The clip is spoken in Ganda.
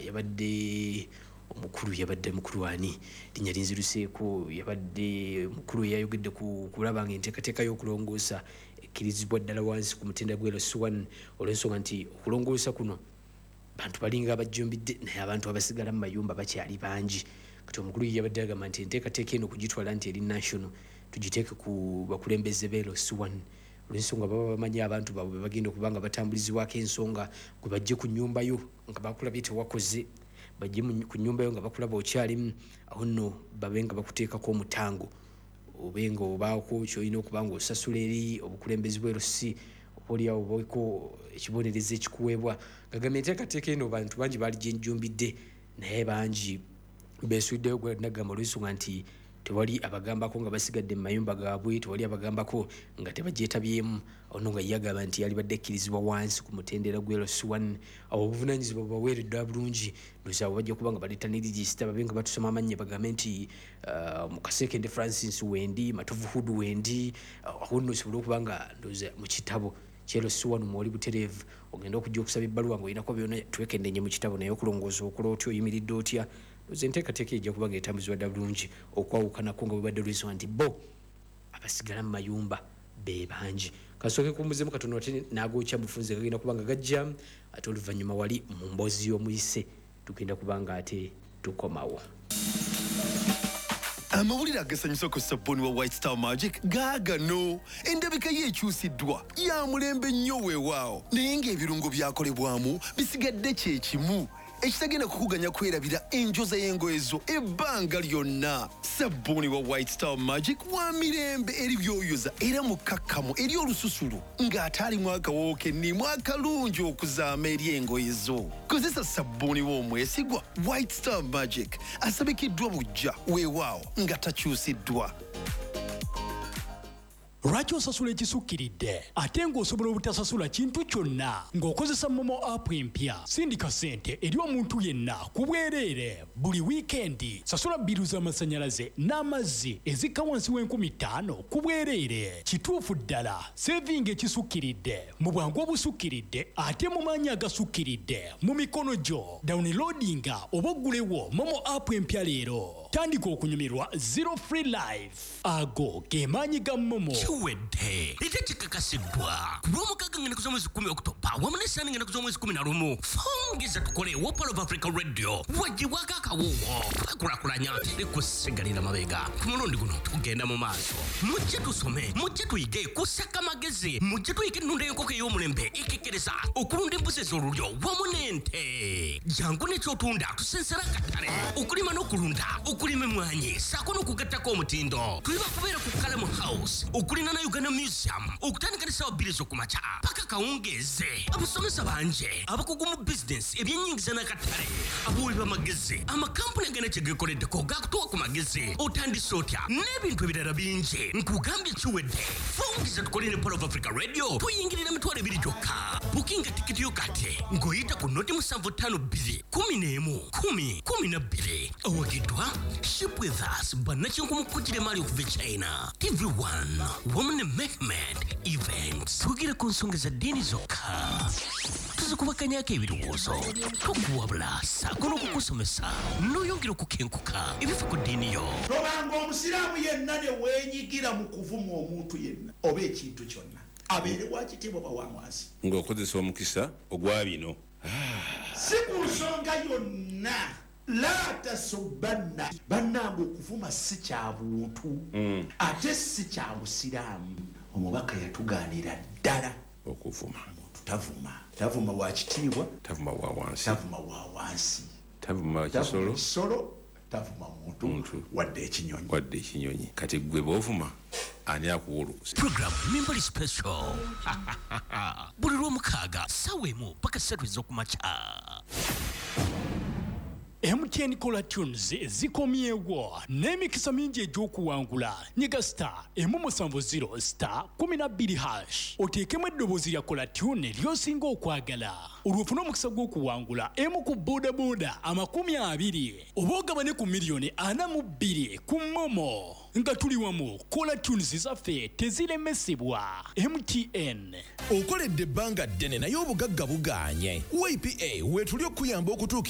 yabadde mukulu ani linnya linziruseeko yabadde mukulu yayogedde ku kulaba ng'enteekateeka y'okulongoosa ekkirizibwa ddala wansi ku mutendera gwa LS1 olw'ensonga nti okulongoosa kuno bantu balinga abajjumbidde naye abantu abasigala mu mayumba bakyali bangi kati omukulu yabadde agamba nti enteekateeka eno kugitwala nti eri national tugiteeke ku bakulembeze be LS1 olw'ensonga baba bamanyi abantu baabwe bagenda okuba nga batambulizibwako ensonga gwe bajje ku nnyumba yo nga bakulabye tewakoze bajje ku nnyumba yo nga bakulaba okyalimu awo nno babe nga bakuteekako omutango obenga obaako kyolina okuba nga osasula eri obukulembezi bwe LC obaoliawo obaiko ekibonerezo ekikuweebwa gagamba enteekateeka eno bantu bangi baali gyenjumbidde naye bangi beesuddeyo gwenagamba olw'ensonga nti tewali abagambako nga basigadde mu mayumba gaabwe tewali abagambako nga tebagyetabyemu awo nno nga yagamba nti yali badde ekkirizibwa wansi ku mutendera gwa LS1 awo obuvunaanyizibwa baweereddwa bulungi ndowooza abo bajja kuba nga baleeta ne regisita babe nga batusoma amannya bagambe nti Mukasekende Francis wendi Matovu Hudu wendi awo nno osobola okuba nga ndowooza mu kitabo LS1 mwoli butereevu ogenda okujja okusaba ebbaluwa ng'olinako byonna twekendenye mu kitabo naye okulongooza okola otya oyimiridde otya enteekateeka ejja kuba nga etambuzibwa dda bulungi okwawukanako nga bwebadde olw'ensonga nti bo abasigala mu mayumba be bangi kasooke kumbuzeemu katono ate n'agokya bufunze gagenda kuba nga gajja ate oluvannyuma wali mu mboozi y'omuyise tugenda kuba nga ate tukomawo. Amawulire agasanyusa ku sabbuuni wa White Star Magic gaagano endabika ye ekyusiddwa ya mulembe nnyo weewaawo naye ng'ebirungo byakolebwamu bisigadde kye kimu ekitagenda kukuganya kwerabira enjoza y'engoye zo ebbanga lyonna. Sabbuuni wa White Star Magic wa mirembe eri byoyoza era mukakkamu eri olususulu ng'ate alimu akawoowo kennimu akalungi okuzaama eri engoye zo. Kozesa sabbuuni w'omwesigwa White Star Magic asabikiddwa bujja weewaawo nga takyusiddwa. Lwaki osasula ekisukkiridde ate ng'osobola obutasasula kintu kyonna ng'okozesa Momo app empya? Sindika ssente eri omuntu yenna ku bwereere buli wiikendi. Sasula bbiru z'amasannyalaze n'amazzi ezikka wansi w'5000 ku bwereere. Kituufu ddala sevinga ekisukkiridde mu bwangu obusukkiridde ate mu maanyi agasukkiridde mu mikono gyo. Downloadinga oba oggulewo Momo app empya leero. Tandika okunyumirwa Zero Free Life. Ago ge maanyi ga Momo. Wedde ite kikakasiddwa ku lw'omukaaga ngenda kuza mwezi 10 Oktoba wamu n'essaani ngenda kuza mwezi 11 fongeza tukole Wopal of Africa Radio wagibwako akawuuwo twakulakulanya ekusigalira mabega ku mulundi guno tugenda mu maaso mujje tusome mujje tuyige kusaka magezi mujje tuyige ennunda y'enkoko ey'omulembe ekekkereza okulunda embuzi ez'olulyo wamu n'ente jangu n'ekyotunda tusensera akatale okulima n'okulunda okulima emmwanyi saako n'okugattako omutindo tuli bakubeera ku Kalamu House okulina na Uganda Museum okutandika n'essaawa 2 ez'okumakya paka kawungeeze abasomesa banje abakugu mu bizinesi ebyennyingiza n'akatale abawebi b'amagezi amakampuni agenda kye geekoleddeko gakutuwa ku magezi otandise otya n'ebintu ebirala bingi nkugambye kiwedde fongeza tukole ne Polo of Africa Radio tuyingirira emitwalo 2 gyokka bukinga tikiti yo kati ng'oyita ku noti 752 11 owagiddwa Ship with Us bannakyenkumukukire maali okuva China TV1 Woman Mehmet Events tugira ku nsonga za ddiini zokka tuzikubakanyako ebirowoozo tukuwabula saako n'okukusomesa n'oyongera okukenkuka ebifa ku ddiini yo. Tobanga omusiraamu yenna ne weenyigira mu kuvuma omuntu yenna oba ekintu kyonna abeere wa kitiibwa ba wansi ng'okozesa omukisa ogwa bino si ku nsonga yonna la tasubbanna bannange okuvuma si kya buntu ate si kya busiraamu. Omubaka yatugaanira ddala okuvuma tavuma wa kitiibwa tavuma wa wansi tavuma wa kisolo tavuma muntu wadde ekinyonyi kati gwe b'ovuma ani akuwa olukusa. Program Mimbali Special buli lw'omukaaga ssaawa 1 paka 3 ez'okumakya. MTN Kola Tunes zikomyewo n'emikisa mingi egy'okuwangula nyiga *170 *12# oteekemu eddoboozi lya Kola Tune ly'osinga okwagala olw'ofuna omukisa gw'okuwangula emu ku boodabooda 20 oba ogabane ku miliyoni 42 ku Momo nga tuli wamu. Kola Tunes zaffe teziremesebwa. MTN okoledde ebbanga ddene naye obugagga bugaanye. YPA weetuli okuyamba okutuuka